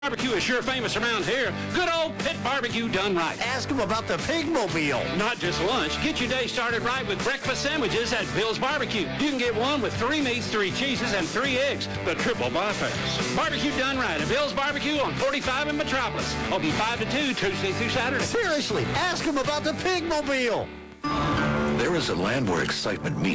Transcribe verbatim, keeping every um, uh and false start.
Barbecue is sure famous around here. Good old pit barbecue done right. Ask them about the Pigmobile. Not just lunch. Get your day started right with breakfast sandwiches at Bill's Barbecue. You can get one with three meats, three cheeses, and three eggs. The triple bypass. Barbecue done right at Bill's Barbecue on forty-five in Metropolis. Open five to two, Tuesday through Saturday. Seriously, ask them about the Pigmobile. There is a land where excitement meets